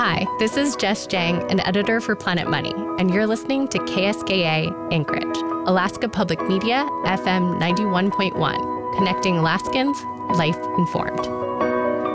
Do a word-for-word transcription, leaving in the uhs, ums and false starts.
Hi, this is Jess Jang, an editor for Planet Money, and you're listening to K S K A Anchorage, Alaska Public Media, F M ninety-one point one, connecting Alaskans, life informed.